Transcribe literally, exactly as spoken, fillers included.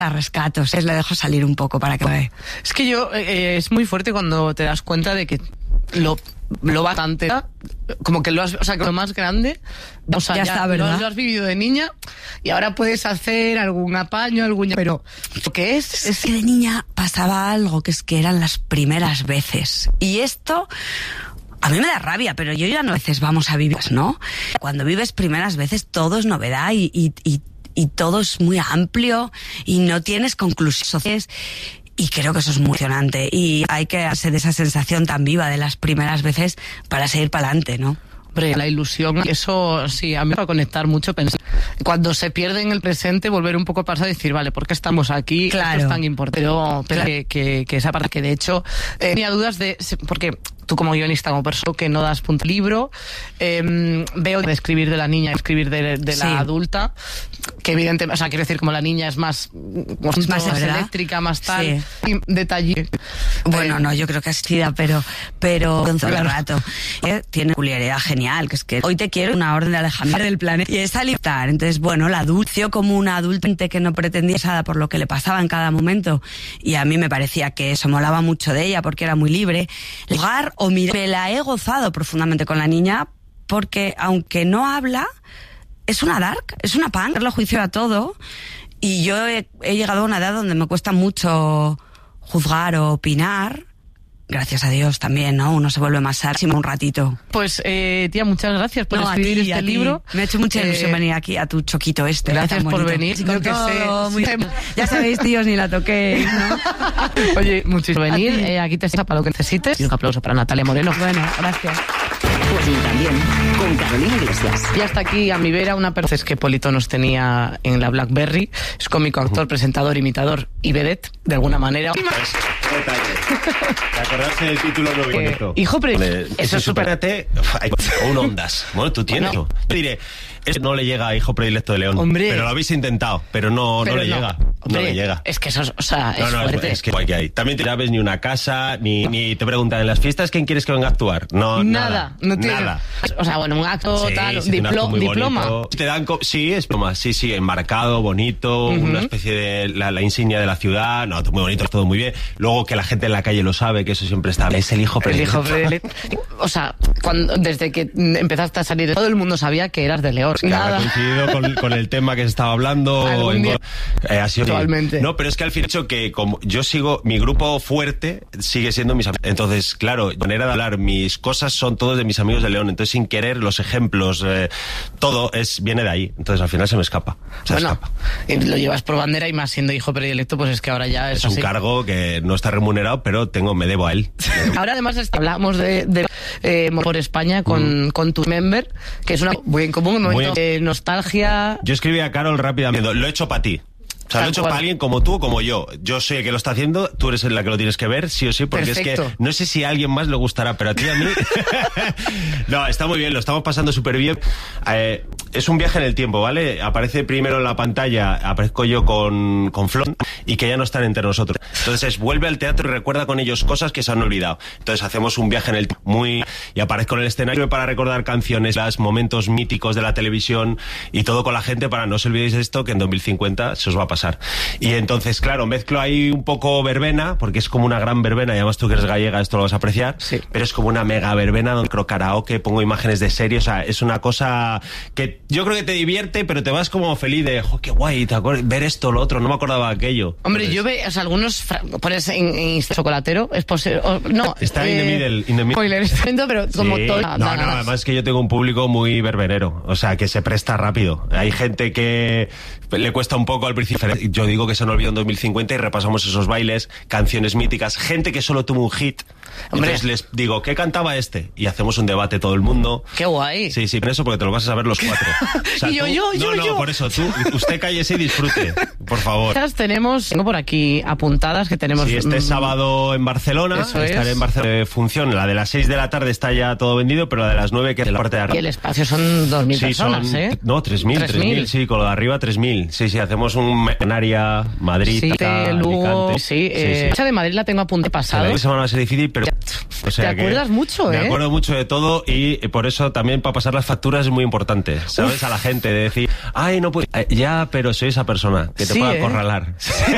La rescato, es, le dejo salir un poco para que vea. Es que yo, eh, es muy fuerte cuando te das cuenta de que lo, lo bastante, como que lo has, o sea, que lo más grande, o sea, ya, ya está, ¿verdad? Lo, lo has vivido de niña y ahora puedes hacer algún apaño, algún, pero lo que es, es que de niña pasaba algo, que es que eran las primeras veces. Y esto, a mí me da rabia, pero yo ya no veces vamos a vivir, ¿no? Cuando vives primeras veces todo es novedad y, y, y y todo es muy amplio y no tienes conclusiones, y creo que eso es muy emocionante y hay que hacer de esa sensación tan viva de las primeras veces para seguir para adelante, ¿no? Hombre, la ilusión, eso sí, a mí me va a conectar mucho pensar. Cuando se pierde en el presente, volver un poco al pasado y decir, vale, ¿por qué estamos aquí? Claro. Esto es tan importante. Pero, pero que, que, que esa parte que de hecho eh, tenía dudas de, porque tú como guionista, como persona que no das punto al libro, eh, veo de escribir de la niña, escribir de, de la sí. adulta, que evidentemente, o sea, quiero decir, como la niña es más, es más, más eléctrica, más tal, sí. detalle. Bueno, eh, no, yo creo que es tida, pero, pero con todo el rato. Eh, tiene peculiaridad genial, que es que hoy te quiero una orden de alejamiento del planeta y esa libertad. Entonces, bueno, la adulto como una adulta que no pretendía nada por lo que le pasaba en cada momento, y a mí me parecía que eso molaba mucho de ella porque era muy libre. Jugar o mirar, me la he gozado profundamente con la niña porque aunque no habla, es una dark, es una punk, darle juicio a todo, y yo he, he llegado a una edad donde me cuesta mucho juzgar o opinar. Gracias a Dios también, ¿no? Uno se vuelve más sáximo un ratito. Pues, eh, tía, muchas gracias por no, escribir ti, este libro. Me ha hecho mucha ilusión eh, venir aquí a tu choquito este. Gracias por venir. Sí, que sé, muy... Ya sabéis, tíos, ni la toqué, ¿no? Oye, muchísimo venir. Eh, aquí te está para lo que necesites. Y un aplauso para Natalia Moreno. Bueno, gracias. Pues también, con Carolina Iglesias. Y hasta aquí a mi vera una persona que Polito nos tenía en la BlackBerry. Es cómico, actor, uh-huh. presentador, imitador y vedette, de alguna manera. Pues, de acordarse del título no bonito. Eh, hijo, pero Vale, eso es súper... Un Ondas. Bueno, tú tienes. Bueno. Te diré, eso no le llega a Hijo Predilecto de León. Hombre. Pero lo habéis intentado, pero no, pero no le no. llega. Hombre, no le llega. Es que eso es, o sea, no, es no, fuerte. Es que guay que hay. También te sabes ni una casa, ni, ni te preguntan en las fiestas quién quieres que venga a actuar. No, nada. Nada. No tiene, nada. O sea, bueno, un acto sí, tal, sí, diplo, un acto muy diploma. Bonito. Te dan, sí, es diploma, sí, sí, enmarcado, bonito, uh-huh. una especie de la, la insignia de la ciudad, no, muy bonito, todo muy bien. Luego que la gente en la calle lo sabe, que eso siempre está. Es el hijo predilecto. El hijo predilecto. O sea, cuando, desde que empezaste a salir, todo el mundo sabía que eras de León. Claro, nada. ha coincidido con, con el tema que se estaba hablando. En, eh, ha sido, Totalmente. No, pero es que al fin hecho que como yo sigo, mi grupo fuerte sigue siendo mis amigos. Entonces, claro, manera de hablar, mis cosas son todos de mis amigos de León. Entonces, sin querer, los ejemplos, eh, todo es viene de ahí. Entonces, al final se me escapa. Se bueno, escapa. Y lo llevas por bandera y más siendo hijo predilecto, pues es que ahora ya es, es así. un cargo que no está remunerado, pero tengo, me debo a él. Ahora además hablamos de, de eh, por España con, mm. con tu member, que es una muy en común, un momento de nostalgia. Yo escribí a Carol rápidamente, lo he hecho para ti. O sea, lo he hecho para alguien como tú o como yo. Yo soy el que lo está haciendo, tú eres la que lo tienes que ver, sí o sí, porque Perfecto. Es que no sé si a alguien más le gustará, pero a ti y a mí... No, está muy bien, lo estamos pasando súper bien. Eh, es un viaje en el tiempo, ¿vale? Aparece primero en la pantalla, aparezco yo con, con Flor, y que ya no están entre nosotros. Entonces vuelve al teatro y recuerda con ellos cosas que se han olvidado. Entonces hacemos un viaje en el tiempo muy... Y aparezco en el escenario para recordar canciones, los momentos míticos de la televisión y todo con la gente para no os olvidéis de esto, que en dos mil cincuenta se os va a pasar. Y entonces, claro, mezclo ahí un poco verbena, porque es como una gran verbena, y además tú que eres gallega esto lo vas a apreciar, sí. Pero es como una mega verbena donde creo karaoke, pongo imágenes de serie, o sea, es una cosa que yo creo que te divierte, pero te vas como feliz de, jo, qué guay, te acuerdas, ver esto, lo otro, no me acordaba de aquello. Hombre, entonces, yo veo, o sea, algunos, fra- pones en, en chocolatero, es posible, no. Está eh, in the middle, in the middle. Spoiler, pero como sí. todo. No, no, además es que yo tengo un público muy verbenero, o sea, que se presta rápido. Hay gente que le cuesta un poco al principio. Yo digo que se han olvidado en dos mil cincuenta y repasamos esos bailes, canciones míticas, gente que solo tuvo un hit. Hombre. Entonces les digo, ¿qué cantaba este? Y hacemos un debate todo el mundo. ¡Qué guay! Sí, sí, por eso, porque te lo vas a saber los cuatro. O sea, y yo, tú, yo, no, yo, no, yo. por eso, tú, usted cállese y disfrute, por favor. Tenemos, tengo por aquí apuntadas que tenemos... Sí, este mmm, sábado en Barcelona, eso estaré es. en Barcelona. Función, la de las seis de la tarde está ya todo vendido, pero la de las nueve que es de la parte de arriba. Y el espacio son dos mil sí, personas, son, ¿eh? No, tres mil, tres mil, sí, con lo de arriba tres mil. Sí, sí, hacemos un Menaria, Madrid, sí, Tata, Lugo, Alicante. sí, eh, sí, sí. de Madrid la tengo apunte pasado. La semana va a ser difícil, pero... O sea ¿Te acuerdas que mucho, eh? Me acuerdo mucho de todo y por eso también para pasar las facturas es muy importante, ¿sabes? Uf. A la gente, de decir, ay, no puedo... Eh, ya, pero soy esa persona que te sí, puede ¿eh? acorralar.